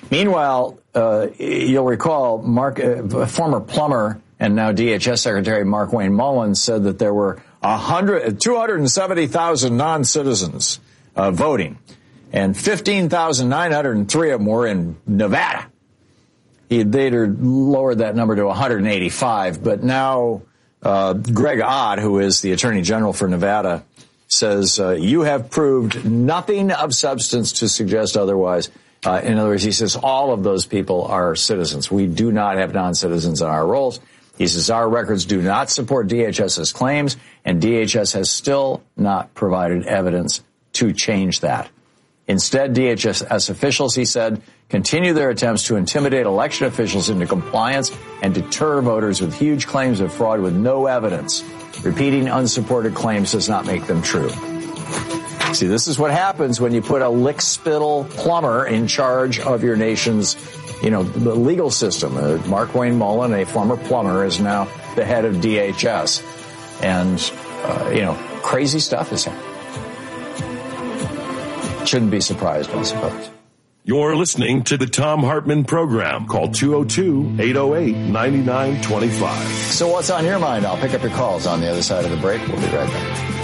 Meanwhile, you'll recall former plumber and now DHS Secretary Markwayne Mullins said that there were 270,000 non-citizens voting, and 15,903 of them were in Nevada. He later lowered that number to 185, but now Greg Abbott, who is the Attorney General for Nevada, says you have proved nothing of substance to suggest otherwise. In other words, he says all of those people are citizens. We do not have non-citizens in our rolls. He says our records do not support DHS's claims, and DHS has still not provided evidence to change that. Instead, DHS officials, he said, continue their attempts to intimidate election officials into compliance and deter voters with huge claims of fraud with no evidence. Repeating unsupported claims does not make them true. See, this is what happens when you put a lickspittle plumber in charge of your nation's, the legal system. Markwayne Mullins, a former plumber, is now the head of DHS. And, crazy stuff is happening. Shouldn't be surprised, I suppose. You're listening to the Thom Hartmann Program. Call 202-808-9925. So what's on your mind? I'll pick up your calls on the other side of the break. We'll be right back.